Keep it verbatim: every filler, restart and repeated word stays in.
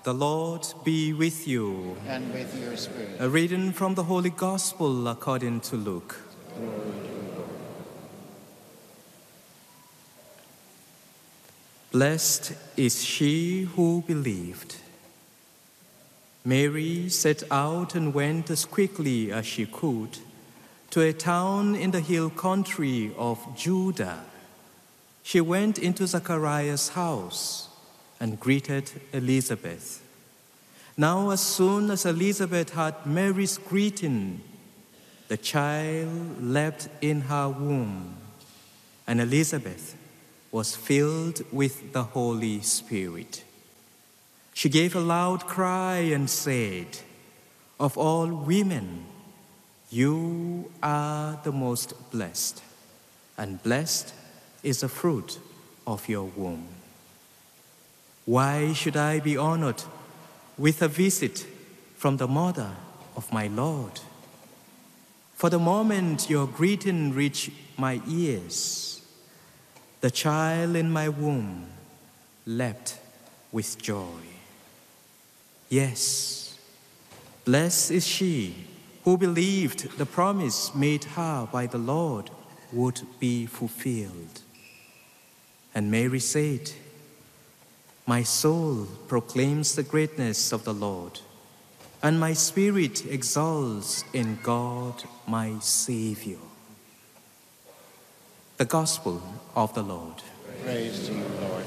The Lord be with you. And with your spirit. A reading from the Holy Gospel according to Luke. Glory to you, Lord. Blessed is she who believed. Mary set out and went as quickly as she could to a town in the hill country of Judah. She went into Zacharias' house and greeted Elizabeth. Now, as soon as Elizabeth heard Mary's greeting, the child leapt in her womb, and Elizabeth was filled with the Holy Spirit. She gave a loud cry and said, "Of all women, you are the most blessed, and blessed is the fruit of your womb. Why should I be honored with a visit from the mother of my Lord? For the moment your greeting reached my ears, the child in my womb leapt with joy. Yes, blessed is she who believed the promise made her by the Lord would be fulfilled." And Mary said, "My soul proclaims the greatness of the Lord, and my spirit exalts in God my Savior." The Gospel of the Lord. Praise to you, Lord.